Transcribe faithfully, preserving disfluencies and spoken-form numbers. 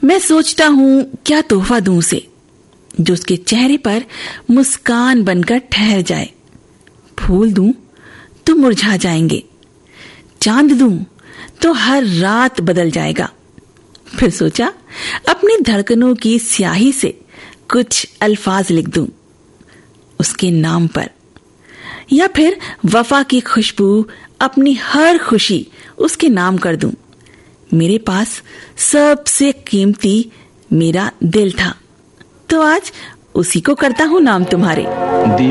मैं सोचता हूँ क्या तोहफा दूं उसे, जो उसके चेहरे पर मुस्कान बनकर ठहर जाए। फूल दूं तो मुरझा जाएंगे, चांद दूं तो हर रात बदल जाएगा। फिर सोचा अपनी धड़कनों की स्याही से कुछ अल्फाज लिख दूं उसके नाम पर, या फिर वफा की खुशबू अपनी हर खुशी उसके नाम कर दूं। मेरे पास सबसे कीमती मेरा दिल था, तो आज उसी को करता हूं नाम तुम्हारे।